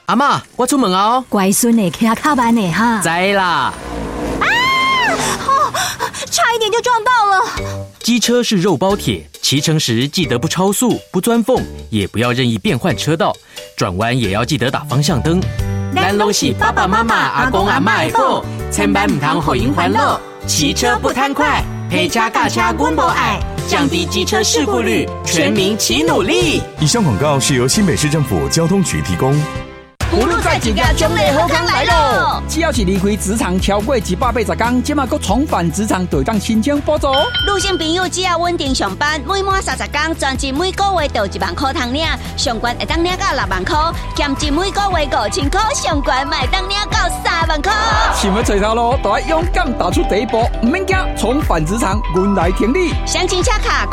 阿嬷，我出门哦。 乖孙的骑较慢的哈。 知啦。 差一点就撞到了。 机车是肉包铁，骑乘时记得不超速、不钻缝，也不要任意变换车道，转弯也要记得打方向灯。咱拢是爸爸妈妈、阿公阿嬷的宝，千万唔通互因烦恼。骑车不贪快，陪车驾车阮无爱，降低机车事故率，全民齐努力。 以上广告是由新北市政府交通局提供。 葫芦在一个奖励好康来咯！只要是离开职场超过180天，即马阁重返职场就当申请补助。 女性朋友只要稳定上班，每满30天，专辑每个月就1万块通领，上悬会当领到6万块，兼职每个月5000块，上悬卖当领到3万块。 想要找头路，就要勇敢踏出第一步，唔免惊，重返职场，阮来挺你。 详情洽卡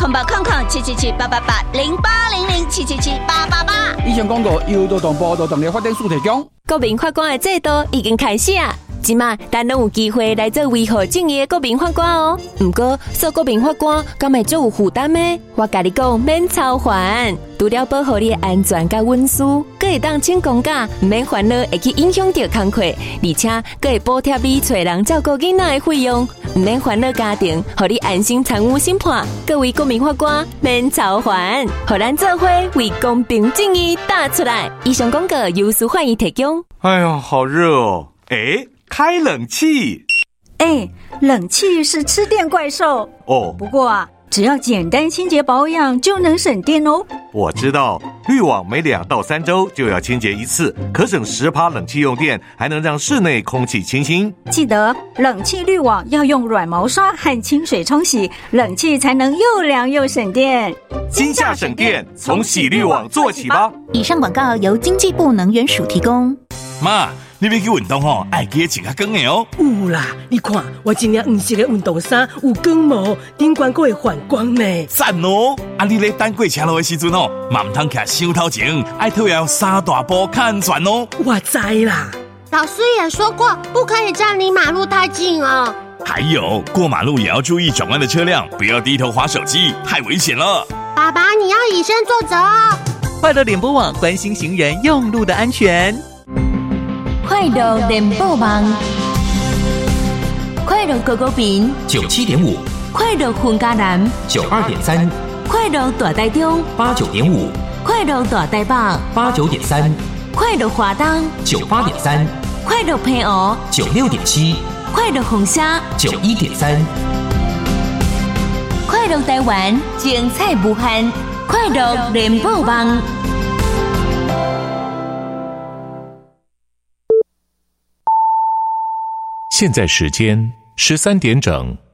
08007778880800777888。 以上广告由劳动部劳动力发展署提供。 国民法官的制度已经开始啊！即马咱拢有机会来做维护正义的国民法官哦。不过做国民法官，敢会足有负担呢？我甲你讲，免操烦，除了保护你的安全甲隐私，佫会当请公假，唔免烦恼会去影响到工课，而且佫会补贴你找人照顾囡仔的费用，唔免烦恼家庭，互你安心参与审判。各位国民法官，免操烦，互咱做伙为公平正义打出来。以上广告由司法院提供。 哎呀，好热哦！哎，开冷气。 冷气是吃电怪兽哦。 不过啊，只要简单清洁保养就能省电哦。 我知道，滤网每2到3周就要清洁一次，可省10%冷气用电，还能让室内空气清新。 记得冷气滤网要用软毛刷和清水冲洗，冷气才能又凉又省电。 今夏省电，从洗滤网做起吧。 以上广告由经济部能源署提供。 妈，你要去运动吼，爱记得穿较光的哦。 有啦，你看我今年黄色的运动衫有光毛，顶管还会反光呢。 赞哦！啊，你咧等过车路的时阵哦，嘛唔通徛伤头前，爱退要3大步较安全哦。 我知啦， 老师也说过，不可以站离马路太近哦。 还有，过马路也要注意转弯的车辆，不要低头滑手机，太危险了。 爸爸，你要以身作则哦。 快乐联播网关心行人用路的安全。 快乐联播网，快乐高高频 97.5， 快乐混家南 92.3， 快乐大台中 89.5， 快乐大台北 89.3， 快乐华东 98.3， 快乐平湖 96.7， 快乐红沙 91.3， 快乐台湾精彩无限，快乐联播网。 现在时间13点整。